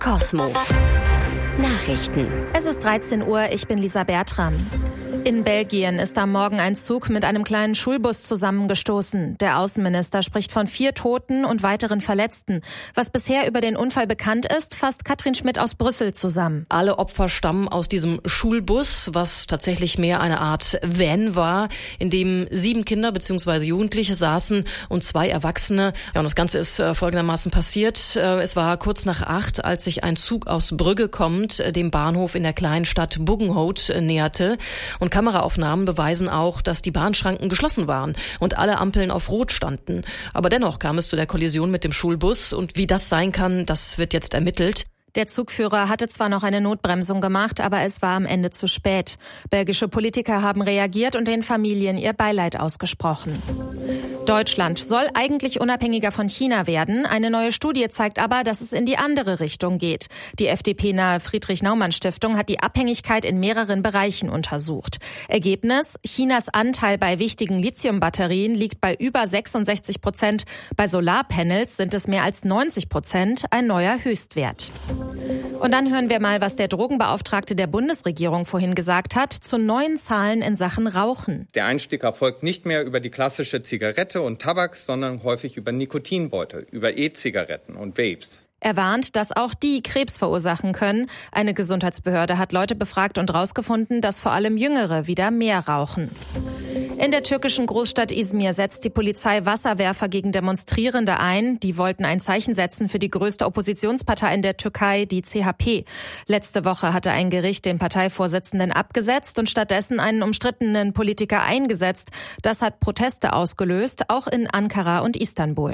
Cosmo Nachrichten. Es ist 13 Uhr, ich bin Lisa Bertram. In Belgien ist am Morgen ein Zug mit einem kleinen Schulbus zusammengestoßen. Der Außenminister spricht von 4 Toten und weiteren Verletzten. Was bisher über den Unfall bekannt ist, fasst Katrin Schmidt aus Brüssel zusammen. Alle Opfer stammen aus diesem Schulbus, was tatsächlich mehr eine Art Van war, in dem 7 Kinder bzw. Jugendliche saßen und 2 Erwachsene. Ja, und das Ganze ist folgendermaßen passiert. Es war kurz nach 8, als sich ein Zug aus Brügge kommend dem Bahnhof in der kleinen Stadt Buggenhout näherte. Und Kameraaufnahmen beweisen auch, dass die Bahnschranken geschlossen waren und alle Ampeln auf Rot standen. Aber dennoch kam es zu der Kollision mit dem Schulbus. Und wie das sein kann, das wird jetzt ermittelt. Der Zugführer hatte zwar noch eine Notbremsung gemacht, aber es war am Ende zu spät. Belgische Politiker haben reagiert und den Familien ihr Beileid ausgesprochen. Deutschland soll eigentlich unabhängiger von China werden. Eine neue Studie zeigt aber, dass es in die andere Richtung geht. Die FDP-nahe Friedrich-Naumann-Stiftung hat die Abhängigkeit in mehreren Bereichen untersucht. Ergebnis: Chinas Anteil bei wichtigen Lithiumbatterien liegt bei über 66%. Bei Solarpanels sind es mehr als 90%, ein neuer Höchstwert. Und dann hören wir mal, was der Drogenbeauftragte der Bundesregierung vorhin gesagt hat zu neuen Zahlen in Sachen Rauchen. Der Einstieg erfolgt nicht mehr über die klassische Zigarette und Tabak, sondern häufig über Nikotinbeutel, über E-Zigaretten und Vapes. Er warnt, dass auch die Krebs verursachen können. Eine Gesundheitsbehörde hat Leute befragt und herausgefunden, dass vor allem Jüngere wieder mehr rauchen. In der türkischen Großstadt Izmir setzt die Polizei Wasserwerfer gegen Demonstrierende ein. Die wollten ein Zeichen setzen für die größte Oppositionspartei in der Türkei, die CHP. Letzte Woche hatte ein Gericht den Parteivorsitzenden abgesetzt und stattdessen einen umstrittenen Politiker eingesetzt. Das hat Proteste ausgelöst, auch in Ankara und Istanbul.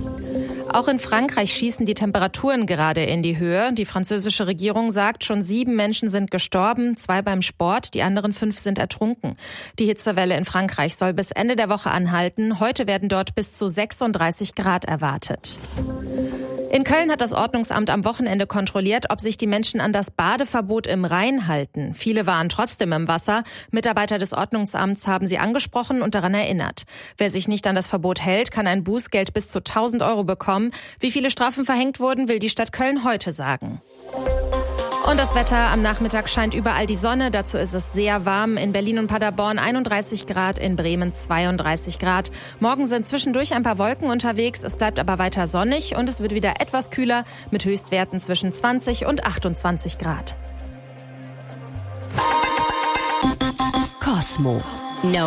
Auch in Frankreich schießen die Temperaturen gerade in die Höhe. Die französische Regierung sagt, schon 7 Menschen sind gestorben, 2 beim Sport, die anderen 5 sind ertrunken. Die Hitzewelle in Frankreich soll bis Ende der Woche anhalten. Heute werden dort bis zu 36 Grad erwartet. In Köln hat das Ordnungsamt am Wochenende kontrolliert, ob sich die Menschen an das Badeverbot im Rhein halten. Viele waren trotzdem im Wasser. Mitarbeiter des Ordnungsamts haben sie angesprochen und daran erinnert. Wer sich nicht an das Verbot hält, kann ein Bußgeld bis zu 1.000 € bekommen. Wie viele Strafen verhängt wurden, will die Stadt Köln heute sagen. Und das Wetter: am Nachmittag scheint überall die Sonne. Dazu ist es sehr warm. In Berlin und Paderborn 31 Grad, in Bremen 32 Grad. Morgen sind zwischendurch ein paar Wolken unterwegs. Es bleibt aber weiter sonnig und es wird wieder etwas kühler mit Höchstwerten zwischen 20 und 28 Grad. Cosmo.